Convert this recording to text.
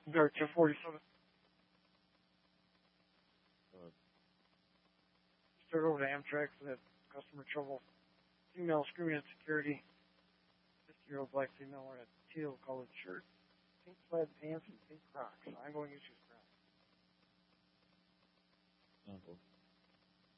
Dart 247. Start over to Amtrak for that customer trouble. Female screaming at security. 50-year-old black female wearing a teal colored shirt, pink plaid pants, and pink Crocs. Ongoing issues.